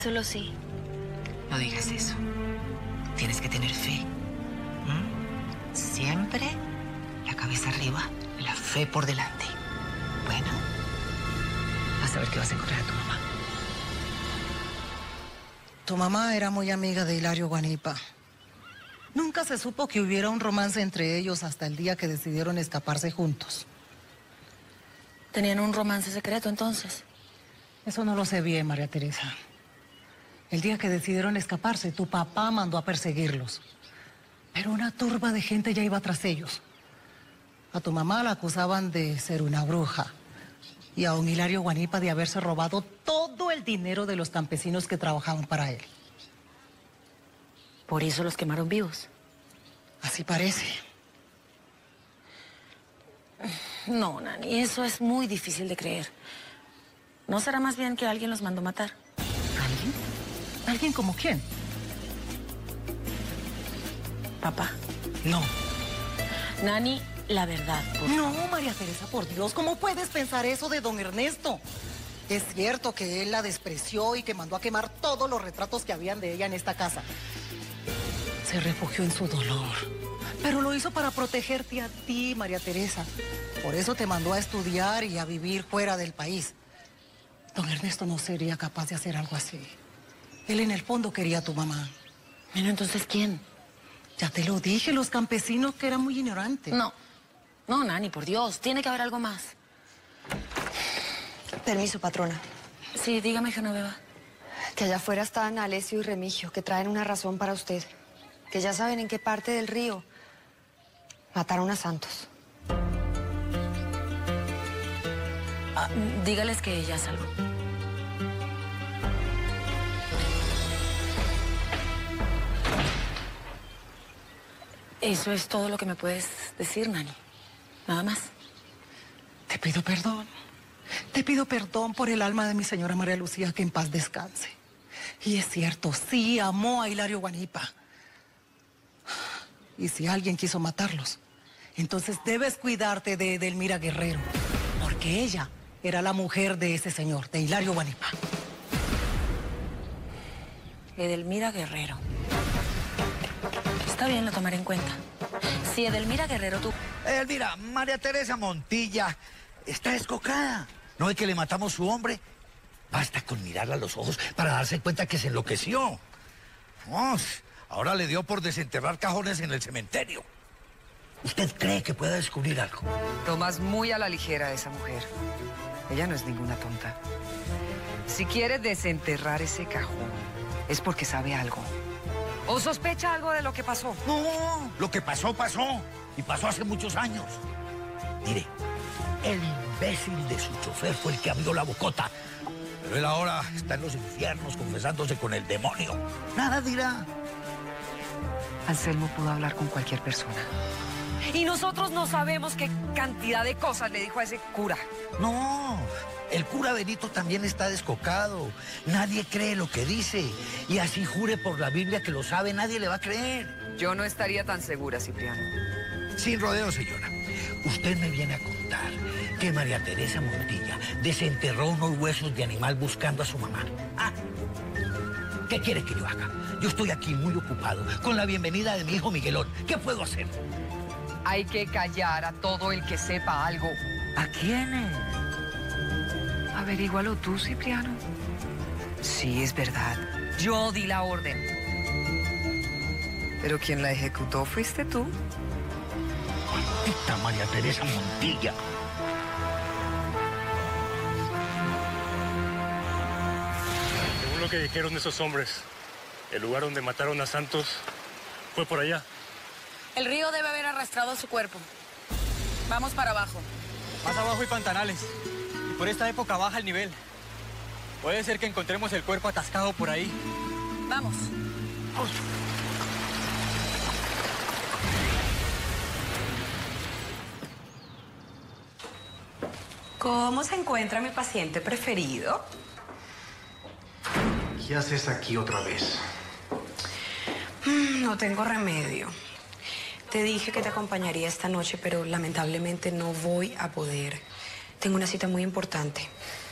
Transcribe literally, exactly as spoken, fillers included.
Solo sí. No digas eso. Tienes que tener fe. ¿Mm? Siempre la cabeza arriba, la fe por delante. Bueno, vas a ver qué vas a encontrar a tu mamá. Tu mamá era muy amiga de Hilario Guanipa. Nunca se supo que hubiera un romance entre ellos hasta el día que decidieron escaparse juntos. ¿Tenían un romance secreto entonces? Eso no lo sé bien, María Teresa. El día que decidieron escaparse, tu papá mandó a perseguirlos. Pero una turba de gente ya iba tras ellos. A tu mamá la acusaban de ser una bruja. Y a don Hilario Guanipa de haberse robado todo el dinero de los campesinos que trabajaban para él. ¿Por eso los quemaron vivos? Así parece. No, Nani, eso es muy difícil de creer. ¿No será más bien que alguien los mandó matar? ¿Alguien? ¿Alguien como quién? Papá. No. Nani, la verdad, por No, María Teresa, por Dios, ¿cómo puedes pensar eso de don Ernesto? Es cierto que él la despreció y que mandó a quemar todos los retratos que habían de ella en esta casa. Se refugió en su dolor, pero lo hizo para protegerte a ti, María Teresa. Por eso te mandó a estudiar y a vivir fuera del país. Don Ernesto no sería capaz de hacer algo así. Él en el fondo quería a tu mamá. Bueno, entonces, ¿quién? Ya te lo dije, los campesinos que eran muy ignorantes. No, no, Nani, por Dios, tiene que haber algo más. Permiso, patrona. Sí, dígame, Genoveva. Que allá afuera están Alessio y Remigio, que traen una razón para usted. Que ya saben en qué parte del río mataron a Santos. Ah, dígales que ya salgo. Eso es todo lo que me puedes decir, Nani. Nada más. Te pido perdón. Te pido perdón por el alma de mi señora María Lucía, que en paz descanse. Y es cierto, sí amó a Hilario Guanipa. Y si alguien quiso matarlos, entonces debes cuidarte de Edelmira Guerrero, porque ella era la mujer de ese señor, de Hilario Guanipa. Edelmira Guerrero. Está bien, lo tomaré en cuenta. Si Edelmira Guerrero tú... Edelmira, María Teresa Montilla está descocada. ¿No es que le matamos su hombre? Basta con mirarla a los ojos para darse cuenta que se enloqueció. Oh, ahora le dio por desenterrar cajones en el cementerio. ¿Usted cree que pueda descubrir algo? Tomas muy a la ligera a esa mujer. Ella no es ninguna tonta. Si quiere desenterrar ese cajón, es porque sabe algo. ¿O sospecha algo de lo que pasó? No, lo que pasó, pasó. Y pasó hace muchos años. Mire, el imbécil de su chofer fue el que abrió la bocota. Pero él ahora está en los infiernos confesándose con el demonio. Nada dirá. Anselmo pudo hablar con cualquier persona. Y nosotros no sabemos qué cantidad de cosas le dijo a ese cura. No, el cura Benito también está descocado. Nadie cree lo que dice. Y así jure por la Biblia que lo sabe, nadie le va a creer. Yo no estaría tan segura, Cipriano. Sin rodeo, señora. Usted me viene a contar que María Teresa Montilla desenterró unos huesos de animal buscando a su mamá. Ah, ¿qué quiere que yo haga? Yo estoy aquí muy ocupado con la bienvenida de mi hijo Miguelón. ¿Qué puedo hacer? Hay que callar a todo el que sepa algo. ¿A quiénes? Averígualo tú, Cipriano. Sí, es verdad. Yo di la orden. Pero quien la ejecutó fuiste tú. Maldita María Teresa Montilla. Según lo que dijeron esos hombres, el lugar donde mataron a Santos fue por allá. El río debe haber arrastrado su cuerpo. Vamos para abajo. Más abajo hay pantanales. Y por esta época baja el nivel. Puede ser que encontremos el cuerpo atascado por ahí. Vamos. ¿Cómo se encuentra mi paciente preferido? ¿Qué haces aquí otra vez? Mm, no tengo remedio. Te dije que te acompañaría esta noche, pero lamentablemente no voy a poder. Tengo una cita muy importante.